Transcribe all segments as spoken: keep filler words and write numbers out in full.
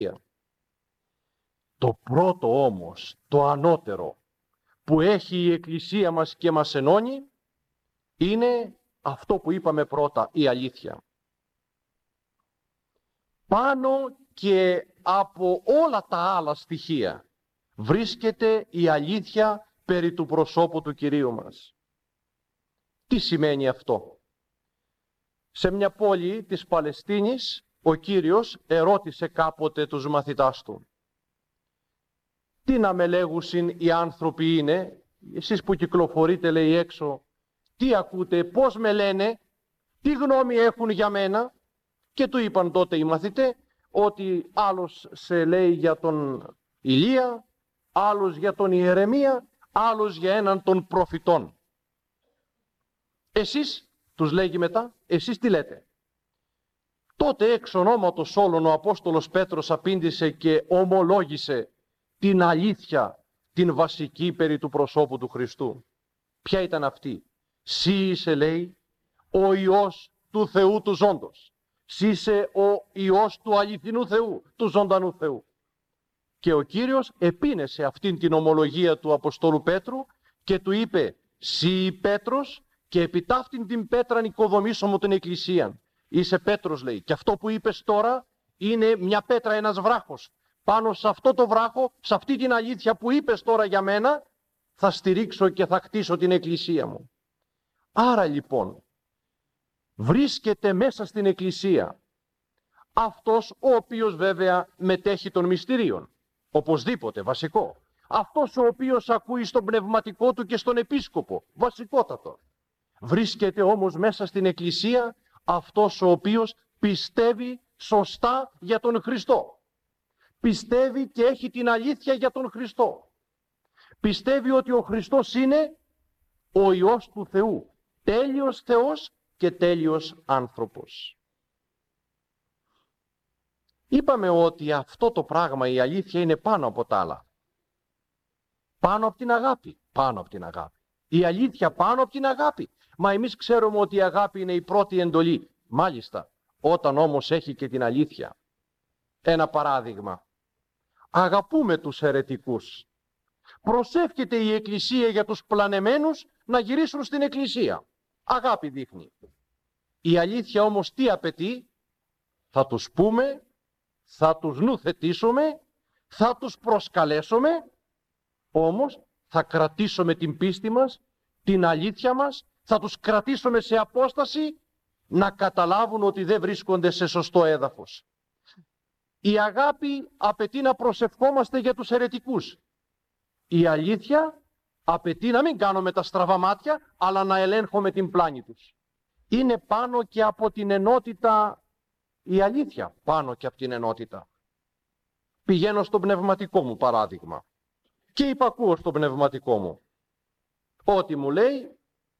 Το πρώτο όμως, το ανώτερο που έχει η Εκκλησία μας και μας ενώνει είναι αυτό που είπαμε πρώτα, η αλήθεια. Πάνω και από όλα τα άλλα στοιχεία βρίσκεται η αλήθεια περί του προσώπου του Κυρίου μας. Τι σημαίνει αυτό? Σε μια πόλη της Παλαιστίνης ο Κύριος ερώτησε κάποτε τους μαθητάς του: τι να με λέγουσιν οι άνθρωποι είναι, εσείς που κυκλοφορείτε λέει έξω, τι ακούτε, πώς με λένε, τι γνώμη έχουν για μένα? Και του είπαν τότε οι μαθητές ότι άλλος σε λέει για τον Ηλία, άλλος για τον Ιερεμία, άλλος για έναν των προφητών. Εσείς, τους λέγει μετά, εσείς τι λέτε? Τότε εξ ονόματος όλων ο Απόστολος Πέτρος απήντησε και ομολόγησε την αλήθεια, την βασική περί του προσώπου του Χριστού. Ποια ήταν αυτή? Συ είσαι, λέει, ο Υιός του Θεού του ζώντος. Συ είσαι ο Υιός του αληθινού Θεού, του ζωντανού Θεού. Και ο Κύριος επίνεσε αυτήν την ομολογία του Αποστόλου Πέτρου και του είπε: Συ Πέτρος, και επί ταύτην την πέτραν οικοδομήσω μου την εκκλησία. Είσαι Πέτρος, λέει, και αυτό που είπες τώρα είναι μια πέτρα, ένας βράχος. Πάνω σε αυτό το βράχο, σε αυτή την αλήθεια που είπες τώρα για μένα, θα στηρίξω και θα χτίσω την εκκλησία μου. Άρα λοιπόν, βρίσκεται μέσα στην εκκλησία αυτός ο οποίος βέβαια μετέχει των μυστηρίων. Οπωσδήποτε, βασικό. Αυτός ο οποίος ακούει στον πνευματικό του και στον επίσκοπο. Βασικότατο. Βρίσκεται όμως μέσα στην εκκλησία αυτός ο οποίος πιστεύει σωστά για τον Χριστό. Πιστεύει και έχει την αλήθεια για τον Χριστό. Πιστεύει ότι ο Χριστός είναι ο Υιός του Θεού. Τέλειος Θεός και τέλειος άνθρωπος. Είπαμε ότι αυτό το πράγμα, η αλήθεια, είναι πάνω από τα άλλα. Πάνω από την αγάπη. Πάνω από την αγάπη. Η αλήθεια πάνω από την αγάπη. Μα εμείς ξέρουμε ότι η αγάπη είναι η πρώτη εντολή. Μάλιστα, όταν όμως έχει και την αλήθεια. Ένα παράδειγμα. Αγαπούμε τους αιρετικούς. Προσεύχεται η Εκκλησία για τους πλανεμένους να γυρίσουν στην Εκκλησία. Αγάπη δείχνει. Η αλήθεια όμως τι απαιτεί? Θα τους πούμε, θα τους νουθετήσουμε, θα τους προσκαλέσουμε, όμως θα κρατήσουμε την πίστη μας, την αλήθεια μας, θα τους κρατήσουμε σε απόσταση να καταλάβουν ότι δεν βρίσκονται σε σωστό έδαφος. Η αγάπη απαιτεί να προσευχόμαστε για τους αιρετικούς. Η αλήθεια απαιτεί να μην κάνουμε τα στραβά μάτια, αλλά να ελέγχουμε την πλάνη τους. Είναι πάνω και από την ενότητα η αλήθεια, πάνω και από την ενότητα. Πηγαίνω στο πνευματικό μου παράδειγμα και υπακούω στο πνευματικό μου. Ό,τι μου λέει,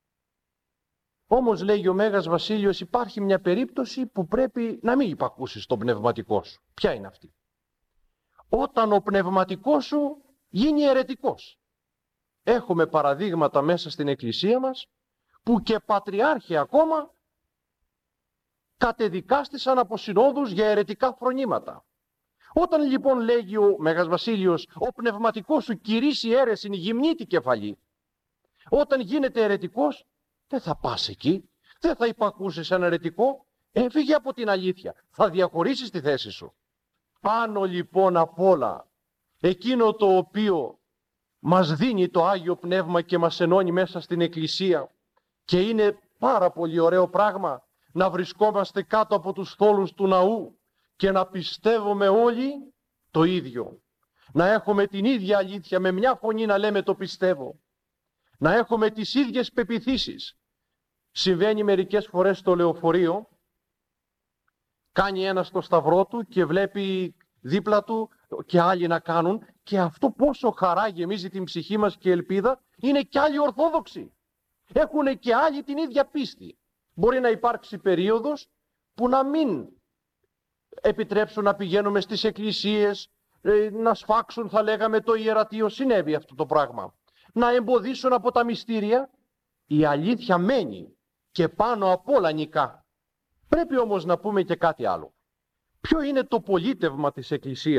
όμως λέει ο Μέγας Βασίλειος, υπάρχει μια περίπτωση που πρέπει να μην υπακούσεις στον πνευματικό σου. Ποια είναι αυτή? Όταν ο πνευματικός σου γίνει αιρετικός. Έχουμε παραδείγματα μέσα στην Εκκλησία μας που και πατριάρχοι ακόμα κατεδικάστησαν από συνόδους για αιρετικά φρονήματα. Όταν λοιπόν λέγει ο Μέγας Βασίλειος, ο πνευματικός σου κηρύσσει αίρεσιν γυμνή τη κεφαλή, όταν γίνεται αιρετικός, δεν θα πας εκεί, δεν θα υπακούσεις ένα αιρετικό, έφυγε από την αλήθεια, θα διαχωρίσεις τη θέση σου. Πάνω λοιπόν απ' όλα, εκείνο το οποίο μας δίνει το Άγιο Πνεύμα και μας ενώνει μέσα στην Εκκλησία, και είναι πάρα πολύ ωραίο πράγμα να βρισκόμαστε κάτω από τους θόλους του ναού και να πιστεύουμε όλοι το ίδιο. Να έχουμε την ίδια αλήθεια, με μια φωνή να λέμε το πιστεύω. Να έχουμε τις ίδιες πεποιθήσεις. Συμβαίνει μερικές φορές στο λεωφορείο, κάνει ένας το σταυρό του και βλέπει δίπλα του και άλλοι να κάνουν, και αυτό πόσο χαρά γεμίζει την ψυχή μας και ελπίδα, είναι και άλλοι ορθόδοξοι. Έχουν και άλλοι την ίδια πίστη. Μπορεί να υπάρξει περίοδος που να μην επιτρέψουν να πηγαίνουμε στις εκκλησίες, να σφάξουν θα λέγαμε το ιερατείο, συνέβη αυτό το πράγμα. Να εμποδίσουν από τα μυστήρια, η αλήθεια μένει και πάνω απ' όλα νικά. Πρέπει όμως να πούμε και κάτι άλλο. Ποιο είναι το πολίτευμα της Εκκλησίας?